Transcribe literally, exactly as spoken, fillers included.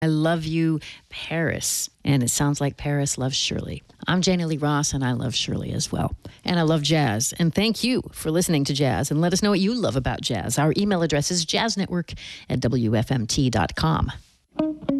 I love you, Paris. And it sounds like Paris loves Shirley. I'm Janie Lee Ross, and I love Shirley as well. And I love jazz. And thank you for listening to jazz. And let us know what you love about jazz. Our email address is jazznetwork at W F M T dot com.